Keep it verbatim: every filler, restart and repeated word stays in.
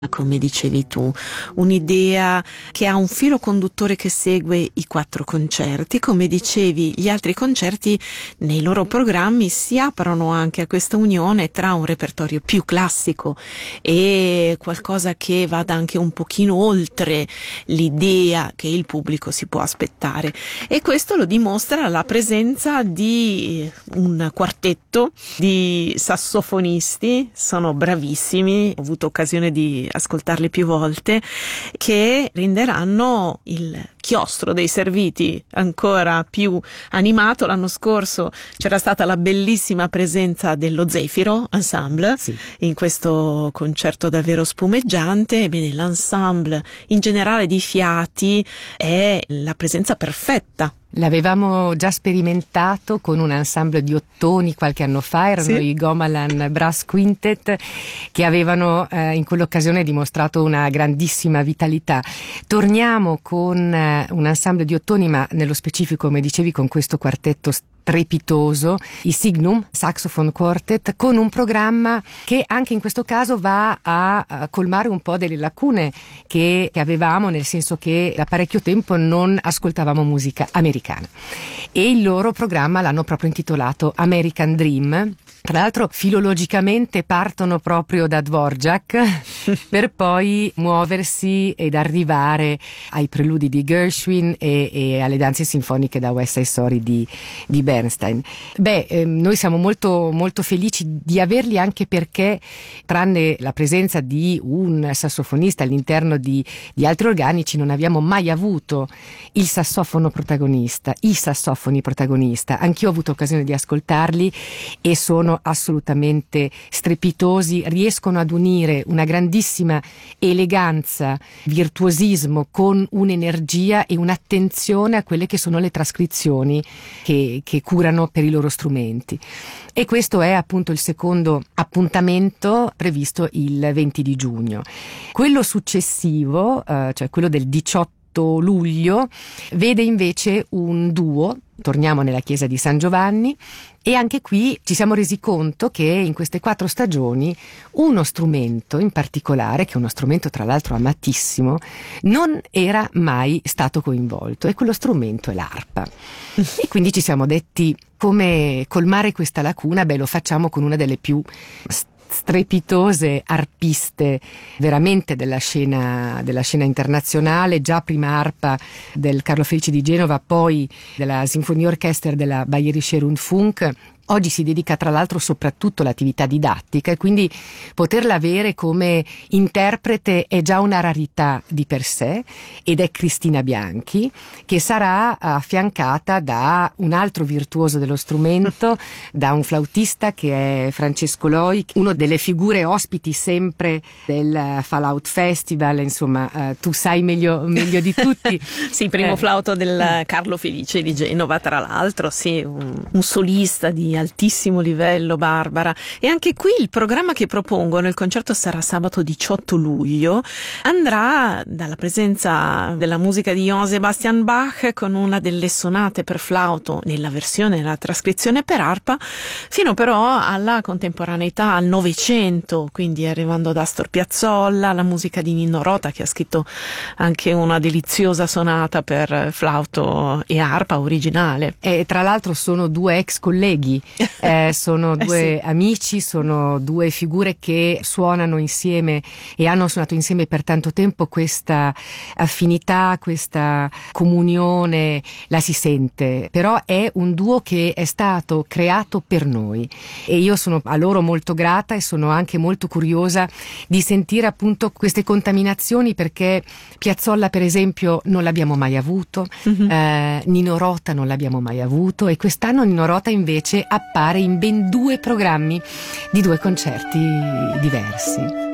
come dicevi tu, un'idea che ha un filo conduttore che segue i quattro concerti. Come dicevi, gli altri concerti nei loro programmi si aprono anche a questa unione tra un repertorio più classico e qualcosa che vada anche un pochino oltre l'idea che il pubblico si può aspettare, e questo lo dimostra la presenza di un quartetto di sassofonisti. Sono bravissimi, ho avuto occasione di ascoltarli più volte, che renderanno il chiostro dei serviti ancora più animato. L'anno scorso c'era stata la bellissima presenza dello Zefiro Ensemble, sì, in questo concerto davvero spumeggiante. Ebbene, l'ensemble in generale di fiati è la presenza perfetta. L'avevamo già sperimentato con un ensemble di ottoni qualche anno fa, erano sì. i Gomalan Brass Quintet, che avevano eh, in quell'occasione dimostrato una grandissima vitalità. Torniamo con eh, un ensemble di ottoni, ma nello specifico, come dicevi, con questo quartetto strepitoso, i Signum Saxophone Quartet, con un programma che anche in questo caso va a, a colmare un po' delle lacune che, che avevamo, nel senso che da parecchio tempo non ascoltavamo musica americana, e il loro programma l'hanno proprio intitolato American Dream. Tra l'altro filologicamente partono proprio da Dvorak per poi muoversi ed arrivare ai preludi di Gershwin e, e alle danze sinfoniche da West Side Story di, di Bernstein. Beh, eh, noi siamo molto, molto felici di averli, anche perché, tranne la presenza di un sassofonista all'interno di, di altri organici, non abbiamo mai avuto il sassofono protagonista, i sassofoni protagonista. Anch'io ho avuto occasione di ascoltarli e sono assolutamente strepitosi, riescono ad unire una grandissima eleganza, virtuosismo con un'energia e un'attenzione a quelle che sono le trascrizioni che, che curano per i loro strumenti. E questo è appunto il secondo appuntamento previsto il venti di giugno. Quello successivo, eh, cioè quello del diciotto luglio, vede invece un duo. Torniamo nella chiesa di San Giovanni, e anche qui ci siamo resi conto che in queste quattro stagioni uno strumento in particolare, che è uno strumento tra l'altro amatissimo, non era mai stato coinvolto, e quello strumento è l'arpa. E quindi ci siamo detti: come colmare questa lacuna? Beh, lo facciamo con una delle più strepitose arpiste veramente della scena, della scena internazionale, già prima arpa del Carlo Felice di Genova, poi della Sinfonieorchester della Bayerische Rundfunk. Oggi si dedica tra l'altro soprattutto all'attività didattica, e quindi poterla avere come interprete è già una rarità di per sé, ed è Cristina Bianchi, che sarà affiancata da un altro virtuoso dello strumento, da un flautista che è Francesco Loi, uno delle figure ospiti sempre del Fallout Festival. Insomma, eh, tu sai meglio, meglio di tutti. Sì, primo eh. flauto del Carlo Felice di Genova, tra l'altro, sì, un, un solista di altissimo livello, Barbara. E anche qui il programma che propongono, il concerto sarà sabato diciotto luglio, andrà dalla presenza della musica di Johann Sebastian Bach, con una delle sonate per flauto nella versione, nella trascrizione per arpa, fino però alla contemporaneità, al Novecento, quindi arrivando da Astor Piazzolla, la musica di Nino Rota, che ha scritto anche una deliziosa sonata per flauto e arpa originale. E tra l'altro sono due ex colleghi. Eh, sono due eh sì. amici, sono due figure che suonano insieme e hanno suonato insieme per tanto tempo. Questa affinità, questa comunione la si sente, però è un duo che è stato creato per noi, e io sono a loro molto grata, e sono anche molto curiosa di sentire appunto queste contaminazioni, perché Piazzolla per esempio non l'abbiamo mai avuto, mm-hmm. eh, Nino Rota non l'abbiamo mai avuto, e quest'anno Nino Rota invece appare in ben due programmi di due concerti diversi.